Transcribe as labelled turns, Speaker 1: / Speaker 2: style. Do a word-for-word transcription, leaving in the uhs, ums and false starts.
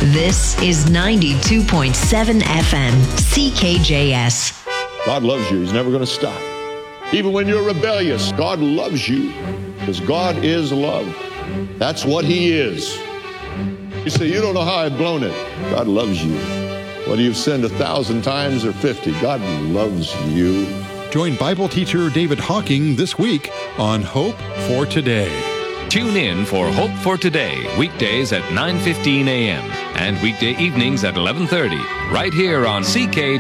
Speaker 1: This is ninety-two point seven F M, C K J S.
Speaker 2: God loves you. He's never going to stop. Even when you're rebellious, God loves you because God is love. That's what He is. You say, you don't know how I've blown it. God loves you. Whether you've sinned a thousand times or fifty, God loves you.
Speaker 3: Join Bible teacher David Hawking this week on Hope for Today.
Speaker 4: Tune in for Hope for Today, weekdays at nine fifteen a.m. and weekday evenings at eleven thirty, right here on C K